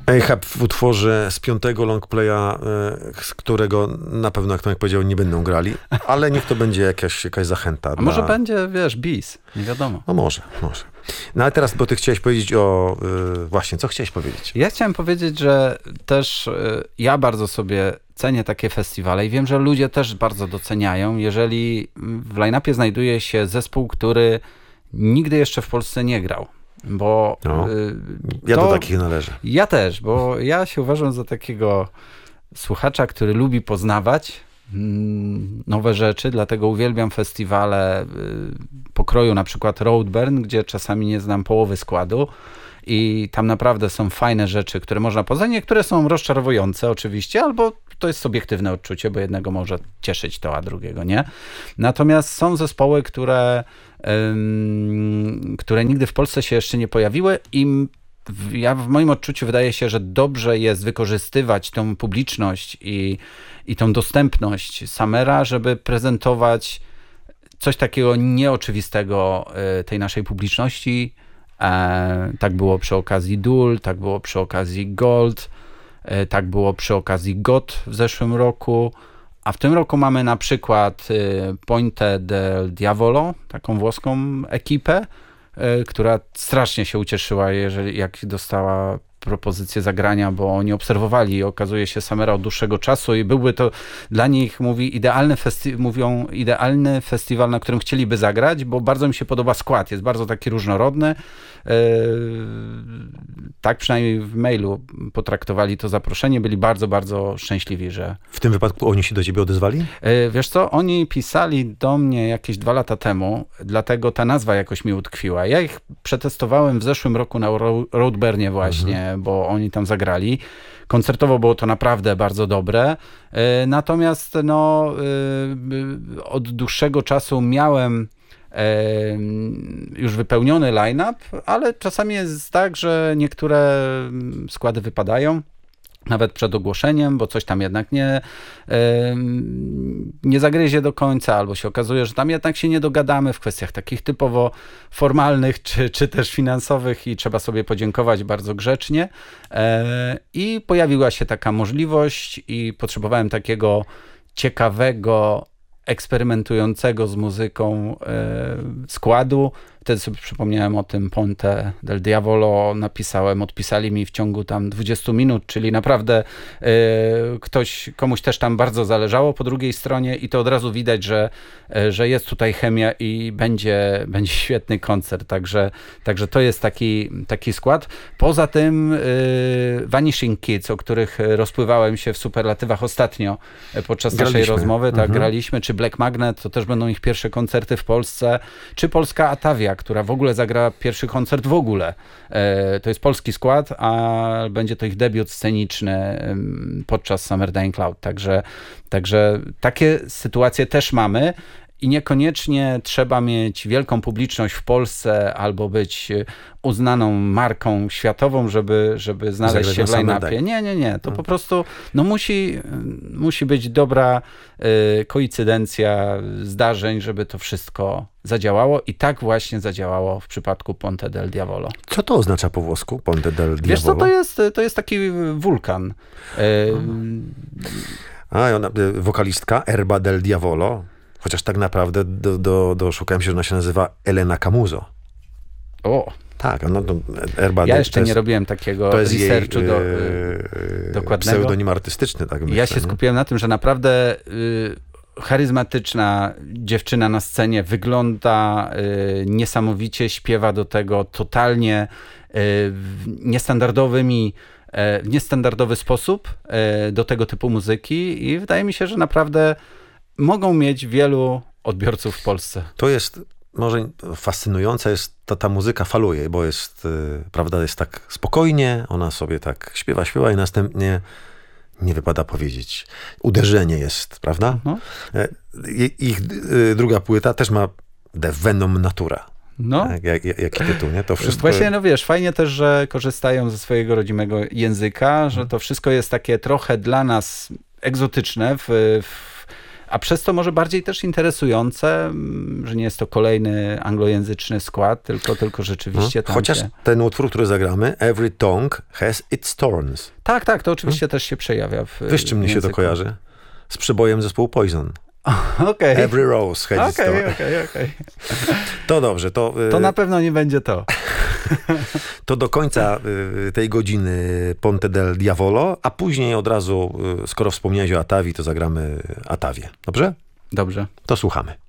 Ahab w utworze z 5. longplaya, z którego na pewno, jak Tomek powiedział, nie będą grali, ale niech to będzie jakaś zachęta. A może będzie, bis, nie wiadomo. No może. No ale teraz, bo ty chciałeś powiedzieć o... właśnie, co chciałeś powiedzieć? Ja chciałem powiedzieć, że też ja bardzo sobie cenię takie festiwale i wiem, że ludzie też bardzo doceniają, jeżeli w line-upie znajduje się zespół, który nigdy jeszcze w Polsce nie grał. Bo ja do takich należę. Ja też, bo ja się uważam za takiego słuchacza, który lubi poznawać nowe rzeczy, dlatego uwielbiam festiwale pokroju na przykład Roadburn, gdzie czasami nie znam połowy składu i tam naprawdę są fajne rzeczy, które można poznać, niektóre są rozczarowujące oczywiście, albo to jest subiektywne odczucie, bo jednego może cieszyć to, a drugiego nie. Natomiast są zespoły, które nigdy w Polsce się jeszcze nie pojawiły i w moim odczuciu wydaje się, że dobrze jest wykorzystywać tą publiczność i tą dostępność Summera, żeby prezentować coś takiego nieoczywistego tej naszej publiczności. Tak było przy okazji Dul, tak było przy okazji Gold, tak było przy okazji GOT w zeszłym roku, a w tym roku mamy na przykład Ponte del Diavolo, taką włoską ekipę, która strasznie się ucieszyła, jak dostała propozycję zagrania, bo oni obserwowali, okazuje się, Summera od dłuższego czasu i byłby to dla nich, idealny festiwal, na którym chcieliby zagrać, bo bardzo mi się podoba skład, jest bardzo taki różnorodny. Tak przynajmniej w mailu potraktowali to zaproszenie, byli bardzo, bardzo szczęśliwi, że... W tym wypadku oni się do ciebie odezwali? Wiesz co, oni pisali do mnie jakieś 2 lata temu, dlatego ta nazwa jakoś mi utkwiła. Ja ich przetestowałem w zeszłym roku na Roadburnie właśnie, bo oni tam zagrali. Koncertowo było to naprawdę bardzo dobre. Natomiast od dłuższego czasu miałem już wypełniony line-up, ale czasami jest tak, że niektóre składy wypadają, nawet przed ogłoszeniem, bo coś tam jednak nie zagryzie do końca, albo się okazuje, że tam jednak się nie dogadamy w kwestiach takich typowo formalnych, czy też finansowych i trzeba sobie podziękować bardzo grzecznie. I pojawiła się taka możliwość i potrzebowałem takiego ciekawego, eksperymentującego z muzyką składu. Wtedy sobie przypomniałem o tym Ponte del Diavolo, odpisali mi w ciągu tam 20 minut, czyli naprawdę komuś też tam bardzo zależało po drugiej stronie i to od razu widać, że jest tutaj chemia i będzie świetny koncert, także to jest taki skład. Poza tym Vanishing Kids, o których rozpływałem się w superlatywach ostatnio podczas naszej rozmowy, tak, graliśmy, czy Black Magnet, to też będą ich pierwsze koncerty w Polsce, czy Polska Atavia, która w ogóle zagra pierwszy koncert w ogóle. To jest polski skład, a będzie to ich debiut sceniczny podczas Summer Dying Cloud. Także takie sytuacje też mamy i niekoniecznie trzeba mieć wielką publiczność w Polsce albo być uznaną marką światową, żeby znaleźć się w line-upie. Nie. To po prostu musi być dobra koincydencja zdarzeń, żeby to wszystko zadziałało i tak właśnie zadziałało w przypadku Ponte del Diavolo. Co to oznacza po włosku, Ponte del Diavolo? Wiesz co, to jest taki wulkan. Wokalistka Erba del Diavolo, chociaż tak naprawdę doszukałem się, że ona się nazywa Elena Camuso. O! Tak, Erba ja jeszcze nie robiłem takiego researchu dokładnego. Pseudonim artystyczny, tak myślę. Ja się skupiłem na tym, że naprawdę charyzmatyczna dziewczyna na scenie wygląda niesamowicie, śpiewa do tego totalnie w niestandardowy sposób do tego typu muzyki i wydaje mi się, że naprawdę mogą mieć wielu odbiorców w Polsce. To jest może fascynujące, ta muzyka faluje, bo jest, prawda, jest tak spokojnie, ona sobie tak śpiewa i następnie nie wypada powiedzieć. Uderzenie jest, prawda? Ich druga płyta też ma De Venom Natura. Jaki tytuł, nie? To wszystko... Właśnie, fajnie też, że korzystają ze swojego rodzimego języka, że to wszystko jest takie trochę dla nas egzotyczne A przez to może bardziej też interesujące, że nie jest to kolejny anglojęzyczny skład, tylko rzeczywiście tam Chociaż ten utwór, który zagramy, Every Tongue has its thorns. Tak, to oczywiście też się przejawia w Wiesz, czym mi się to kojarzy? Z przebojem zespołu Poison. Okay. Every rose has its thorns. Okej. To dobrze. To na pewno nie będzie to. To do końca tej godziny Ponte del Diavolo, a później od razu, skoro wspomniałeś o Atavi, to zagramy Atavię. Dobrze? Dobrze. To słuchamy.